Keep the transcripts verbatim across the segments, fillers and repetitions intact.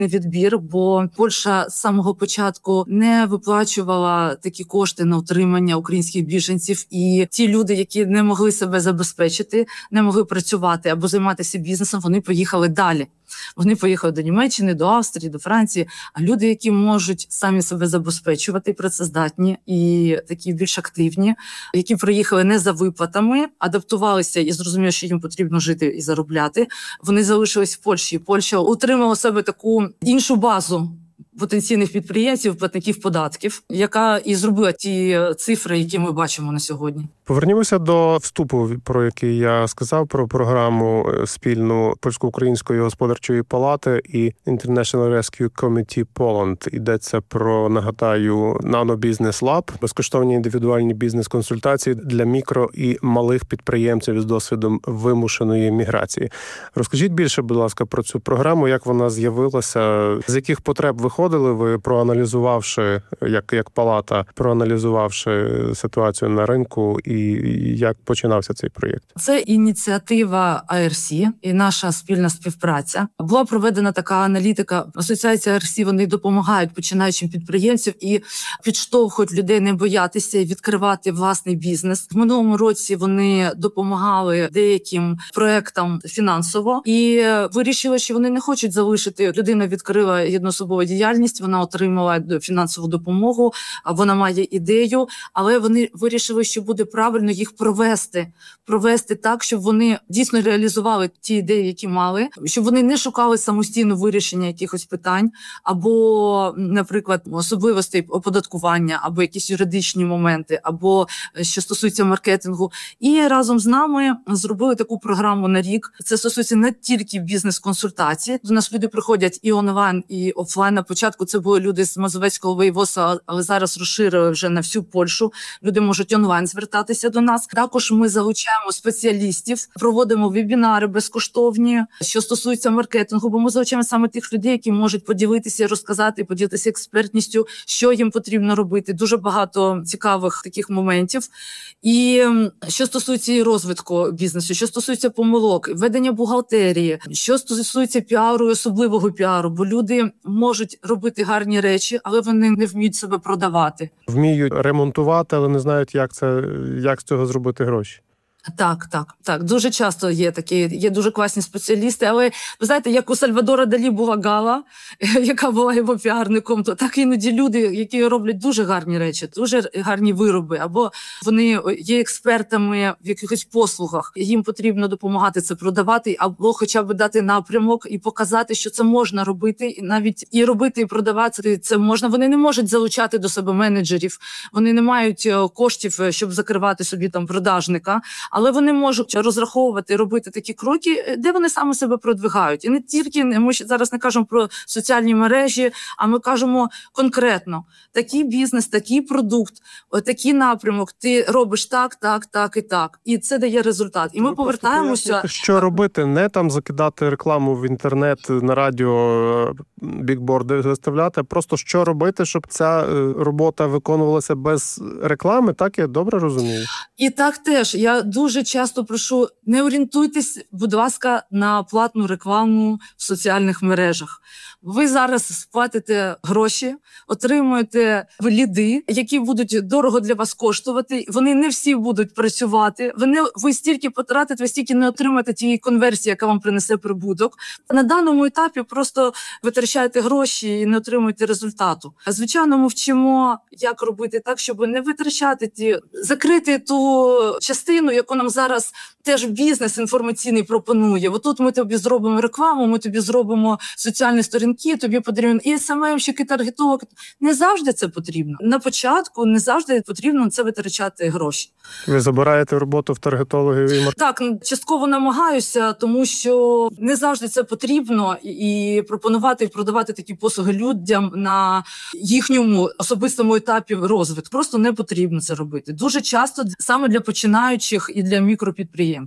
відбір, бо Польща з самого початку не виплачувала такі кошти на утримання українських біженців, і ті люди, які не могли себе забезпечити, не могли працювати або займатися бізнесом, вони поїхали далі. Вони поїхали до Німеччини, до Австрії, до Франції. А люди, які можуть самі себе забезпечувати, працездатні і такі більш активні, які приїхали не за виплатами, адаптувалися і зрозуміли, що їм потрібно жити і заробляти, вони залишились в Польщі. Польща утримала у себе таку іншу базу потенційних підприємців, платників податків, яка і зробила ті цифри, які ми бачимо на сьогодні. Повернімося до вступу, про який я сказав, про програму спільну Польсько-Української господарчої палати і International Rescue Committee Poland. Йдеться про, нагадаю, Nano Business Lab, безкоштовні індивідуальні бізнес-консультації для мікро і малих підприємців з досвідом вимушеної міграції. Розкажіть більше, будь ласка, про цю програму, як вона з'явилася, з яких потреб виходили ви, проаналізувавши, як, як палата, проаналізувавши ситуацію на ринку, і як починався цей проєкт? Це ініціатива ей ар сі і наша спільна співпраця. Була проведена така аналітика. Асоціація ей ар сі, вони допомагають починаючим підприємцям і підштовхують людей не боятися і відкривати власний бізнес. В минулому році вони допомагали деяким проектам фінансово і вирішили, що вони не хочуть залишити. Людина відкрила єдноособову діяльність, вона отримала фінансову допомогу, вона має ідею, але вони вирішили, що буде правильно їх провести, провести так, щоб вони дійсно реалізували ті ідеї, які мали, щоб вони не шукали самостійно вирішення якихось питань, або, наприклад, особливостей оподаткування, або якісь юридичні моменти, або що стосується маркетингу. І разом з нами зробили таку програму на рік. Це стосується не тільки бізнес-консультацій. До нас люди приходять і онлайн, і офлайн. На початку це були люди з Мазовецького воєводства, але зараз розширили вже на всю Польщу. Люди можуть онлайн звертатися до нас. Також ми залучаємо спеціалістів, проводимо вебінари безкоштовні, що стосується маркетингу, бо ми залучаємо саме тих людей, які можуть поділитися, розказати, поділитися експертністю, що їм потрібно робити. Дуже багато цікавих таких моментів. І що стосується і розвитку бізнесу, що стосується помилок, ведення бухгалтерії, що стосується піару і особливого піару, бо люди можуть робити гарні речі, але вони не вміють себе продавати. Вміють ремонтувати, але не знають, як це, як з цього зробити гроші. Так, так, так. Дуже часто є такі, є дуже класні спеціалісти, але ви знаєте, як у Сальвадора Далі була Гала, яка була його піарником, то так іноді люди, які роблять дуже гарні речі, дуже гарні вироби, або вони є експертами в якихось послугах, їм потрібно допомагати це продавати, або хоча б дати напрямок і показати, що це можна робити, і навіть і робити, і продавати це можна. Вони не можуть залучати до себе менеджерів, вони не мають коштів, щоб закривати собі там продажника, але вони можуть розраховувати, робити такі кроки, де вони саме себе продвигають. І не тільки, ми зараз не кажемо про соціальні мережі, а ми кажемо конкретно, такий бізнес, такий продукт, такий напрямок, ти робиш так, так, так і так. І це дає результат. І ми ви повертаємося... Що робити? Не там закидати рекламу в інтернет, на радіо, бікборди виставляти, просто що робити, щоб ця робота виконувалася без реклами, так я добре розумію? І так теж. Я дуже часто прошу, не орієнтуйтесь, будь ласка, на платну рекламу в соціальних мережах. Ви зараз сплатите гроші, отримуєте ліди, які будуть дорого для вас коштувати. Вони не всі будуть працювати. Ви, не, ви стільки потратите, ви стільки не отримаєте тієї конверсії, яка вам принесе прибуток. На даному етапі просто витрачаєте гроші і не отримуєте результату. Звичайно, ми вчимо, як робити так, щоб не витрачати ті, закрити ту частину, яку нам зараз теж бізнес інформаційний пропонує. Отут ми тобі зробимо рекламу, ми тобі зробимо соціальні сторінки, тобі потрібен і ес ем ем-щик, і таргетолог. Не завжди це потрібно. На початку не завжди потрібно це витрачати гроші. Ви забираєте роботу в таргетологів і маркетингу? Так, частково намагаюся, тому що не завжди це потрібно, і пропонувати і продавати такі послуги людям на їхньому особистому етапі розвитку. Просто не потрібно це робити. Дуже часто саме для починаючих і для мікропідприємців.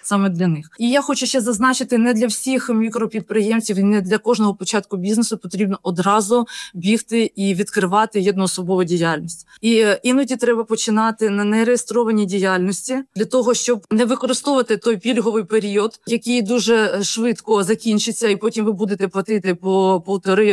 саме для них. І я хочу ще зазначити, не для всіх мікропідприємців і не для кожного початку бізнесу потрібно одразу бігти і відкривати єдноособову діяльність. І е, іноді треба починати на нереєстрованій діяльності для того, щоб не використовувати той пільговий період, який дуже швидко закінчиться, і потім ви будете платити по полтори